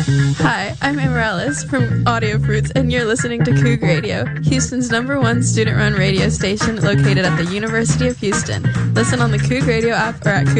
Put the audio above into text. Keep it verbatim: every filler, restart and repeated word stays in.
Hi, I'm Amaryllis from Audio Fruits, and you're listening to Coug Radio, Houston's number one student-run radio station located at the University of Houston. Listen on the Coug Radio app or at Coug